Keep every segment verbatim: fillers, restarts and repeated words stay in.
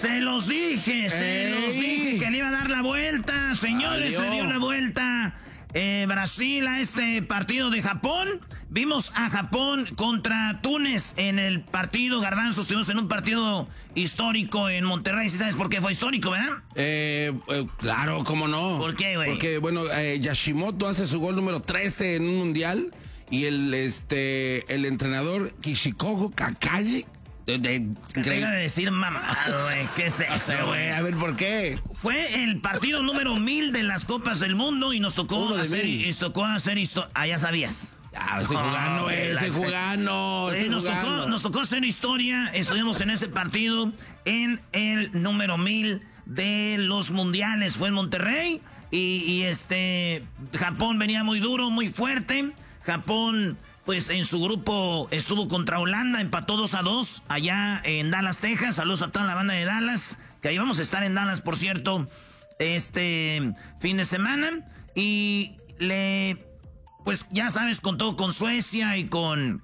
Se los dije, se Ey. los dije que le iba a dar la vuelta. Señores, Adiós. le dio la vuelta eh, Brasil a este partido de Japón. Vimos a Japón contra Túnez en el partido, Garbanzo. Estuvimos en un partido histórico en Monterrey. ¿Sí sabes por qué fue histórico, verdad? Eh, eh, claro, cómo no. ¿Por qué, güey? Porque, bueno, eh, Yashimoto hace su gol número trece en un mundial y el, este, el entrenador Kishikogo Kakashi... De, de, Deja de decir mamado, güey. ¿Qué es eso, güey? A ver, ¿por qué? Fue el partido número mil de las Copas del Mundo y nos tocó Uno de hacer, mil. nos tocó hacer historia. Ah, ya sabías. Ah, estoy jugando, güey, eh, la estoy ch- jugando, Eh, estoy nos, tocó, jugando. nos tocó hacer historia. Estuvimos en ese partido en el número mil de los mundiales. Fue en Monterrey. Y, y este Japón venía muy duro, muy fuerte. Japón, pues en su grupo estuvo contra Holanda, empató dos a dos allá en Dallas, Texas. Saludos a toda la banda de Dallas, que ahí vamos a estar en Dallas, por cierto, este fin de semana. Y le, pues ya sabes, contó con Suecia y con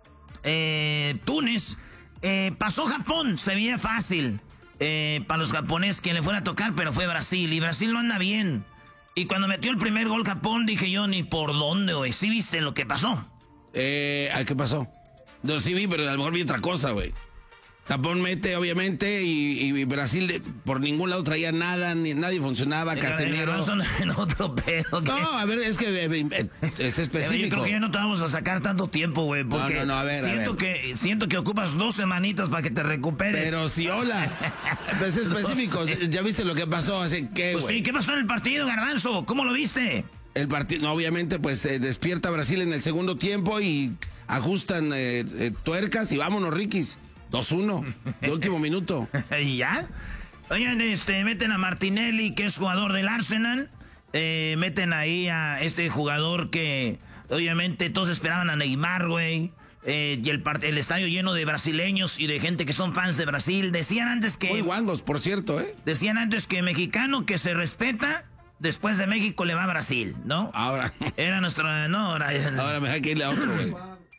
eh, Túnez. Eh, pasó Japón, se veía fácil eh, para los japoneses que le fuera a tocar, pero fue Brasil, y Brasil no anda bien. Y cuando metió el primer gol Japón, dije yo, ni por dónde, güey. ¿Sí viste lo que pasó? Eh, ¿qué pasó? No, sí vi, pero a lo mejor vi otra cosa, güey. Japón mete, obviamente, y, y Brasil de- por ningún lado traía nada, ni nadie funcionaba, Casemiro. No, son en otro pedo. ¿qué? No, a ver, es que eh, eh, es Yo específico. creo que ya no te vamos a sacar tanto tiempo, güey. Porque No, no, no, a ver, a siento, ver. Que, siento que ocupas dos semanitas para que te recuperes. Pero sí, hola. Pues es específico. No sé. Ya viste lo que pasó, así que, Pues güey. sí, ¿qué pasó en el partido, Garbanzo? ¿Cómo lo viste? El partido, no, obviamente, pues eh, despierta Brasil en el segundo tiempo y ajustan eh, eh, tuercas y vámonos, Riquis. dos uno, de último minuto. ¿Y ya? Oigan, este, meten a Martinelli, que es jugador del Arsenal. Eh, meten ahí a este jugador que, obviamente, todos esperaban a Neymar, güey. Eh, y el, part- el estadio lleno de brasileños y de gente que son fans de Brasil. Decían antes que... Muy guangos, por cierto, ¿eh? Decían antes que mexicano que se respeta, después de México le va a Brasil, ¿no? Ahora, Era nuestro... No, ahora... ahora me hay que irle a otro, güey.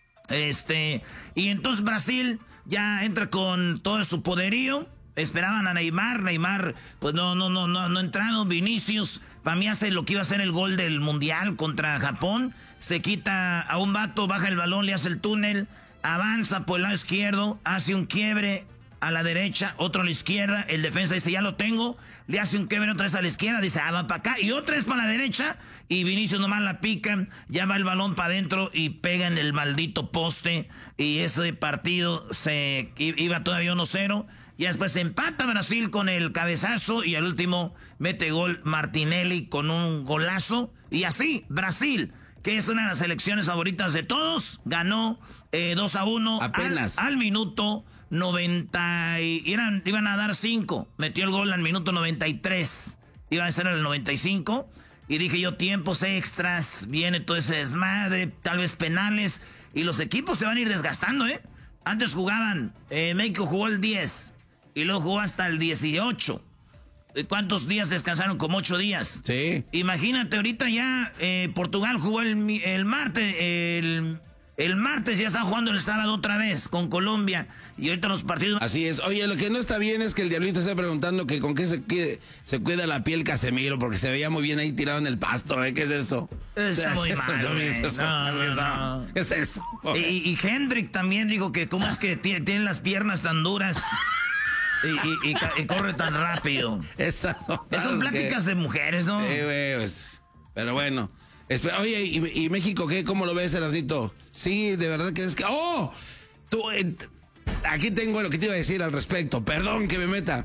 Este, y entonces Brasil ya entra con todo su poderío. Esperaban a Neymar, Neymar, pues no, no, no, no, no entraron. Vinicius, para mí hace lo que iba a ser el gol del Mundial contra Japón. Se quita a un vato, baja el balón, le hace el túnel, avanza por el lado izquierdo, hace un quiebre a la derecha, otro a la izquierda. El defensa dice, ya lo tengo. Le hace un quiebre otra vez a la izquierda, dice, ah, va para acá. Y otra vez para la derecha. Y Vinicius nomás la pica, ya va el balón para adentro y pega en el maldito poste. Y ese partido se iba todavía uno cero. Y después se empata Brasil con el cabezazo. Y al último mete gol Martinelli con un golazo. Y así, Brasil, que es una de las selecciones favoritas de todos, ganó eh, dos a uno. Apenas. Al, al minuto noventa. Y eran, iban a dar cinco. Metió el gol al minuto noventa y tres. Iba a ser el noventa y cinco. Y dije yo, tiempos extras, viene todo ese desmadre, tal vez penales. Y los equipos se van a ir desgastando, ¿eh? Antes jugaban, eh, México jugó el diez. Y luego jugó hasta el dieciocho. ¿Cuántos días descansaron? Como ocho días. Sí. Imagínate, ahorita ya eh, Portugal jugó el, mi- el martes, el, el martes ya está jugando el sábado otra vez con Colombia. Y ahorita los partidos... Así es. Oye, lo que no está bien es que el Diablito está preguntando que con qué se, cuide- se cuida la piel Casemiro, porque se veía muy bien ahí tirado en el pasto, ¿eh? ¿Qué es eso? Está muy Eso, mal, eso, güey. eso, No, no, eso. no. ¿Qué es eso? Y, y Hendrik también dijo que cómo es que tiene, tiene las piernas tan duras y, y- y ca- y corre tan rápido. Esas son, Esas son pláticas de mujeres, ¿no? Eh, güey, pues, pero bueno. Espera, oye, ¿y, y México qué? ¿Cómo lo ves, Erasito? Sí, de verdad crees que... ¡Oh! Tú, eh, aquí tengo lo que te iba a decir al respecto. Perdón que me meta.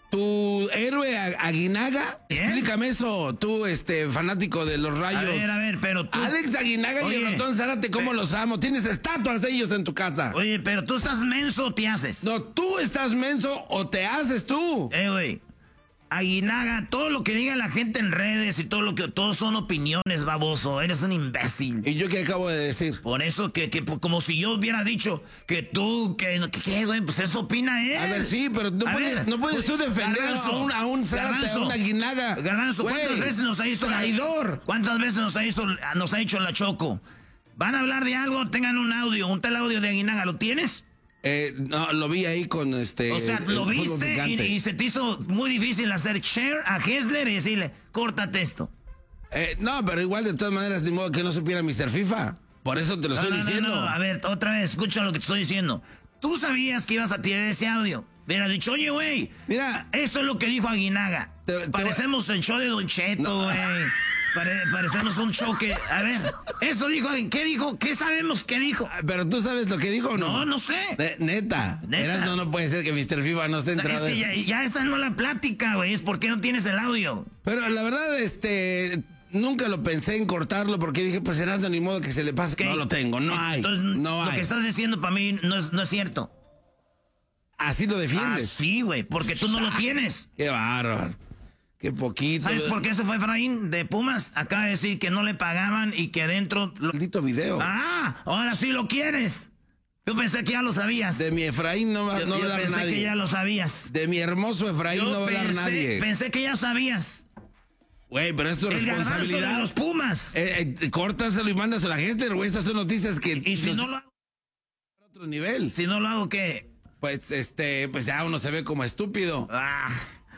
Tu héroe A- Aguinaga, ¿Bien? explícame eso, tú, este, fanático de los A rayos. ver, a ver, pero tú... Alex Aguinaga y Oye, el ratón Zárate, ¿cómo pe- los amo? Tienes estatuas de ellos en tu casa. Oye, pero tú estás menso o te haces. No, tú estás menso o te haces tú. Eh, güey. Aguinaga, todo lo que diga la gente en redes y todo lo que... Todos son opiniones, baboso. Eres un imbécil. ¿Y yo qué acabo de decir? Por eso que, que pues, como si yo hubiera dicho que tú, que, que ¿qué, güey? Pues eso opina él. A ver, sí, pero no A puedes, ver, no puedes tú defender Garbanzo, a un, a un Zárate, a Garbanzo, un Aguinaga. Garbanzo, ¿cuántas Güey, veces nos ha visto la- traidor? ¿Cuántas veces nos ha, hizo, nos ha hecho la Choco? Van a hablar de algo, tengan un audio, un tal audio de Aguinaga, ¿lo tienes? Eh, no, lo vi ahí con este... O sea, lo viste y, y se te hizo muy difícil hacer share a Hessler y decirle, córtate esto. Eh, no, pero igual de todas maneras, ni modo que no supiera mister FIFA. Por eso te lo no, estoy no, diciendo. No, no, a ver, otra vez, escucha lo que te estoy diciendo. Tú sabías que ibas a tirar ese audio. Hubieras dicho, oye, güey, mira, eso es lo que dijo Aguinaga. Te, te Parecemos el show de Don Cheto, güey. No. Pare, parecemos un show que... A ver, eso dijo, ¿qué dijo? ¿Qué sabemos que dijo? Pero tú sabes lo que dijo o no. No, no sé. De, neta. Neta. No, no puede ser que mister FIFA no esté entrado. Es que ya, ya esa no es la plática, güey. Es porque no tienes el audio. Pero la verdad, este... Nunca lo pensé en cortarlo porque dije, pues Erasmo, ni modo que se le pase. Que no lo tengo, no hay. Entonces, no lo hay. que estás diciendo para mí no es, no es cierto. Así lo defiendes. Ah, sí, güey, porque tú no lo tienes. Qué bárbaro. Qué poquito. ¿Sabes por qué se fue Efraín de Pumas? Acaba de decir que no le pagaban y que adentro... Lo... Maldito video. Ah, ahora sí lo quieres. Yo pensé que ya lo sabías. De mi Efraín no va, yo, no va a hablar nadie. Yo pensé que ya lo sabías. De mi hermoso Efraín yo no va a hablar nadie. Pensé que ya sabías. Güey, pero es tu el responsabilidad. De los Pumas. Eh, eh, córtaselo y mándaselo a la gente, güey. Estas son noticias que... Y si no lo hago... otro nivel. Si no lo hago, ¿qué? Pues, este, pues ya uno se ve como estúpido. Ah...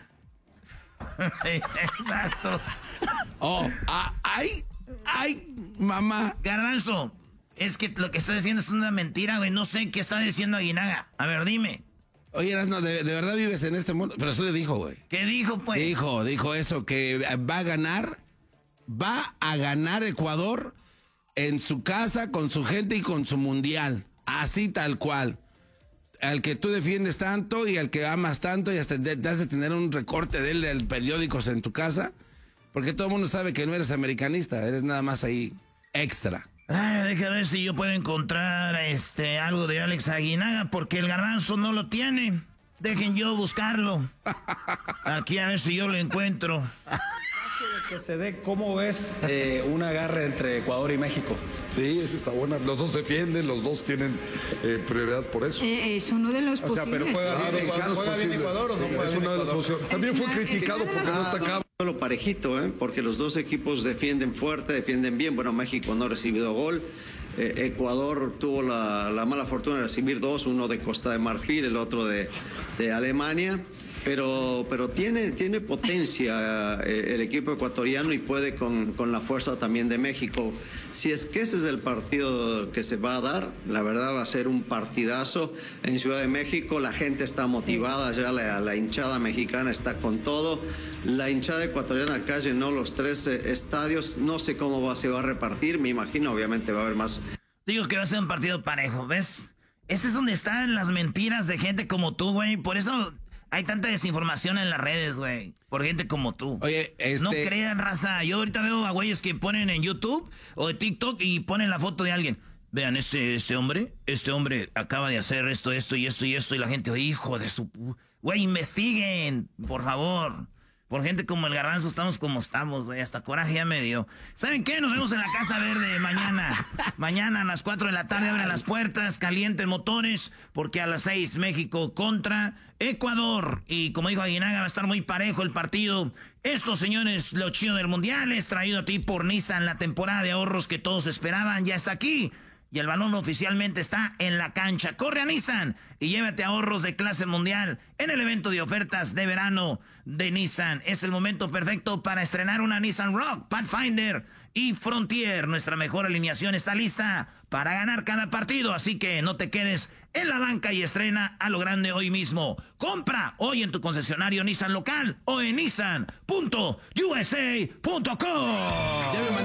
Exacto. Oh, ah, ay, ay, mamá. Garbanzo, es que lo que está diciendo es una mentira, güey. No sé qué está diciendo Aguinaga. A ver, dime. Oye, Erasmo, ¿de, de verdad vives en este mundo? Pero eso le dijo, güey. ¿Qué dijo, pues? Dijo, dijo eso, que va a ganar, va a ganar Ecuador en su casa, con su gente y con su mundial. Así tal cual. Al que tú defiendes tanto y al que amas tanto y hasta te, te hace tener un recorte de él de periódicos en tu casa, porque todo el mundo sabe que no eres americanista, eres nada más ahí extra. Ay, deja ver si yo puedo encontrar este algo de Alex Aguinaga, porque el Garbanzo no lo tiene. Dejen yo buscarlo. Aquí a ver si yo lo encuentro. Que se dé, ¿cómo ves eh, un agarre entre Ecuador y México? Sí, esa está buena. Los dos se defienden, los dos tienen eh, prioridad por eso. Eh, es uno de los o sea, posibles. pero juega bien, Ecuador, ¿juega bien Ecuador o no juega es bien uno de los Ecuador? También fue una, criticado es porque no está acá. Lo parejito, ¿eh? Porque los dos equipos defienden fuerte, defienden bien. Bueno, México no ha recibido gol. Eh, Ecuador tuvo la, la mala fortuna de recibir dos, uno de Costa de Marfil, el otro de, de Alemania. Pero, pero tiene, tiene potencia eh, el equipo ecuatoriano y puede con, con la fuerza también de México. Si es que ese es el partido que se va a dar, la verdad va a ser un partidazo en Ciudad de México. La gente está motivada, ya la, la hinchada mexicana está con todo. La hinchada ecuatoriana acá llenó los tres eh, estadios. No sé cómo va, se va a repartir, me imagino, obviamente va a haber más. Digo que va a ser un partido parejo, ¿ves? Ese es donde están las mentiras de gente como tú, güey. Por eso... hay tanta desinformación en las redes, güey. Por gente como tú. Oye, este... no crean, raza. Yo ahorita veo a güeyes que ponen en YouTube o de TikTok y ponen la foto de alguien. Vean, este, este hombre, este hombre acaba de hacer esto, esto y esto y esto. Y la gente, hijo de su... güey, investiguen, por favor. Por gente como el Garbanzo estamos como estamos, güey. Hasta coraje ya me dio. ¿Saben qué? Nos vemos en la Casa Verde mañana. Mañana a las cuatro de la tarde abren las puertas, calienten motores, porque a las seis México contra Ecuador. Y como dijo Aguinaga, va a estar muy parejo el partido. Esto, señores, lo chido del Mundial es traído a ti por Nissan. La temporada de ahorros que todos esperaban ya está aquí. Y el balón oficialmente está en la cancha. Corre a Nissan y llévate ahorros de clase mundial en el evento de ofertas de verano de Nissan. Es el momento perfecto para estrenar una Nissan Rogue, Pathfinder y Frontier. Nuestra mejor alineación está lista para ganar cada partido. Así que no te quedes en la banca y estrena a lo grande hoy mismo. Compra hoy en tu concesionario Nissan local o en nissan punto u s a punto com.